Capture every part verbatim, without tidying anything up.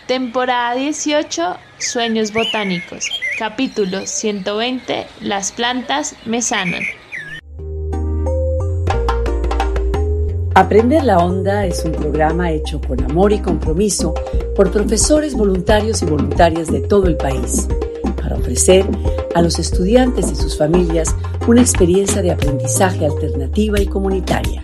Temporada dieciocho, Sueños botánicos. Capítulo ciento veinte, Las plantas me sanan. Aprender la Onda es un programa hecho con amor y compromiso por profesores voluntarios y voluntarias de todo el país, para ofrecer a los estudiantes y sus familias una experiencia de aprendizaje alternativa y comunitaria.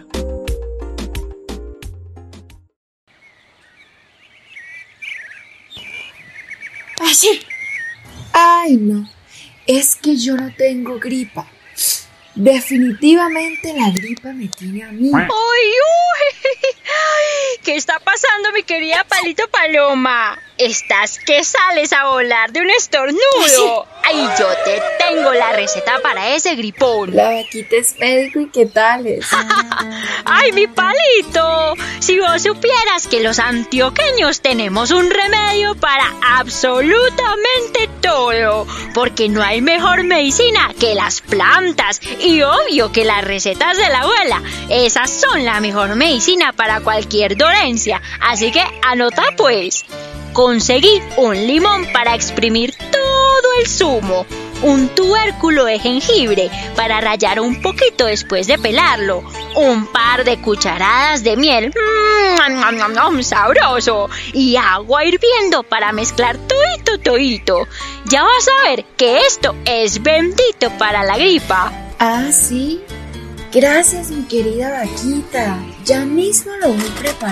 Así. Ay, no. Es que yo no tengo gripa. Definitivamente la gripa me tiene a mí. ¡Uy, uy! ¿Qué está pasando, mi querida Palito Paloma? Estás que sales a volar de un estornudo. ¡Ay, yo te tengo la receta para ese gripón! La vaquita es médico y qué tales. ¡Ay, mi Palito! Si vos supieras que los antioqueños tenemos un remedio para absolutamente todo, porque no hay mejor medicina que las plantas, y obvio que las recetas de la abuela, esas son la mejor medicina para cualquier dolencia. Así que anota pues. Conseguí un limón para exprimir todo el zumo, un tubérculo de jengibre para rallar un poquito después de pelarlo, un par de cucharadas de miel, mmm, sabroso, y agua hirviendo para mezclar todito, todito. Ya vas a ver que esto es bendito para la gripa. Ah, ¿sí? Gracias, mi querida vaquita. Ya mismo lo voy preparando.